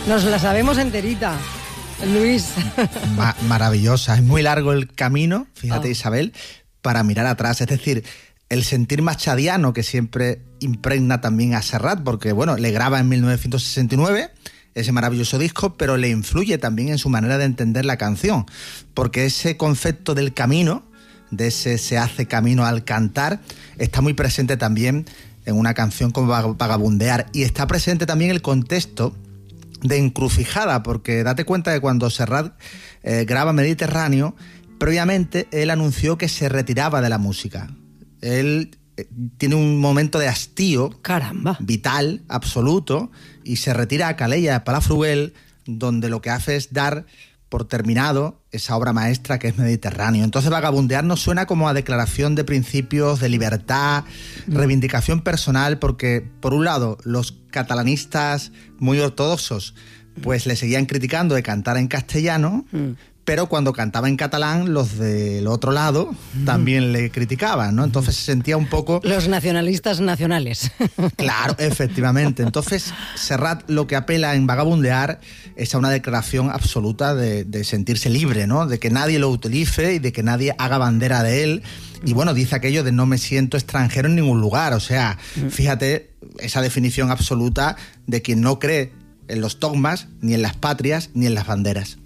Nos la sabemos enterita, Luis. Maravillosa. Es muy largo el camino, fíjate, Isabel, para mirar atrás. Es decir, el sentir machadiano que siempre impregna también a Serrat, porque, bueno, le graba en 1969 ese maravilloso disco, pero le influye también en su manera de entender la canción, porque ese concepto del camino, de ese se hace camino al cantar, está muy presente también en una canción como Vagabundear, y está presente también el contexto de encrucijada, porque date cuenta que cuando Serrat graba Mediterráneo, previamente él anunció que se retiraba de la música. Él tiene un momento de hastío, caramba, vital, absoluto, y se retira a Calella, de Palafrugell, donde lo que hace es dar por terminado esa obra maestra que es Mediterráneo. Entonces Vagabundear nos suena como a declaración de principios, de libertad, reivindicación personal, porque por un lado los catalanistas muy ortodoxos pues le seguían criticando de cantar en castellano, pero cuando cantaba en catalán los del otro lado también le criticaban, ¿no? Entonces se sentía un poco... Los nacionalistas nacionales. Claro, efectivamente. Entonces Serrat lo que apela en Vagabundear es a una declaración absoluta de sentirse libre, ¿no? De que nadie lo utilice y de que nadie haga bandera de él. Y bueno, dice aquello de no me siento extranjero en ningún lugar. O sea, fíjate esa definición absoluta de quien no cree en los dogmas, ni en las patrias, ni en las banderas.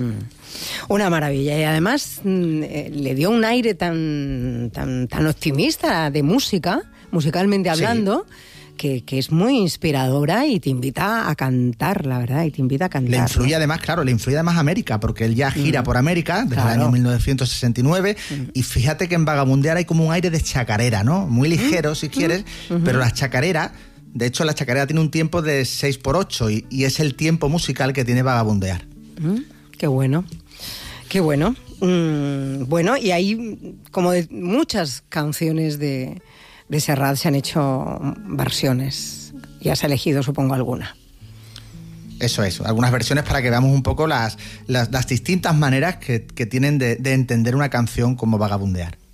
Una maravilla, y además le dio un aire tan optimista de música, musicalmente hablando, sí, que es muy inspiradora y te invita a cantar, la verdad, y te invita a cantar. Le influye además, claro, América, porque él ya gira por América desde el año 1969, y fíjate que en Vagabundear hay como un aire de chacarera, ¿no? Muy ligero, si quieres, pero la chacarera, de hecho la chacarera tiene un tiempo de 6x8 y es el tiempo musical que tiene Vagabundear. Qué bueno, qué bueno. Bueno, y ahí, como de muchas canciones de Serrat, se han hecho versiones. Y has elegido, supongo, alguna. Eso es, algunas versiones para que veamos un poco las distintas maneras que tienen de entender una canción como Vagabundear.